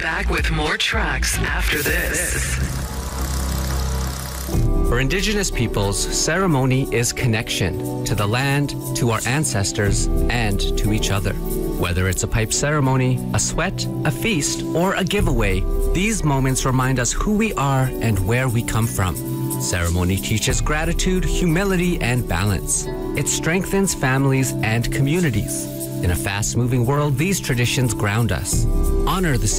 Back with more tracks after this. For Indigenous peoples, ceremony is connection to the land, to our ancestors, and to each other. Whether it's a pipe ceremony, a sweat, a feast, or a giveaway, these moments remind us who we are and where we come from. Ceremony teaches gratitude, humility, and balance. It strengthens families and communities. In a fast-moving world, these traditions ground us. Honor the